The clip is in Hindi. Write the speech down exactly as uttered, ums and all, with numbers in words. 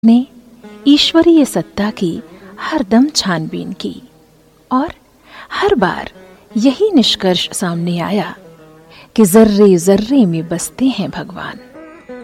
ने ईश्वरीय सत्ता की हरदम छानबीन की और हर बार यही निष्कर्ष सामने आया कि जर्रे जर्रे में बसते हैं भगवान।